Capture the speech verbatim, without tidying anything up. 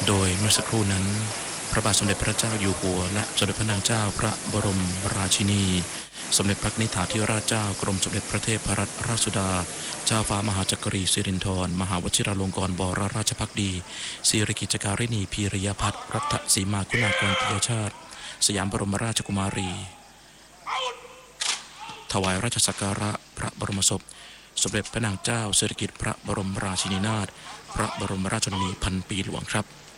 โดยเมื่อสักครู่นั้นพระบาทสมเด็จพระเจ้าอยู่หัวและสมเด็จพระนางเจ้าพระบรมราชินีสมเด็จพระนิธิธิราชเจ้ากรมสมเด็จพระเทพรัตนราชสุดาเจ้าฟ้ามหาจักรีสิรินธรมหาวชิราลงกรณ์บรราชภักดีสิริกิจการิณีพีรยพัฒน์รัตสีมาคุณากรปิยชาติสยามบรมราชกุมารีถวายราชสักการะพระบรมศพสมเด็จพระนางเจ้าสิริกิติ์พระบรมราชินีนาถพระบรมราชชนนีพันปีหลวงครับ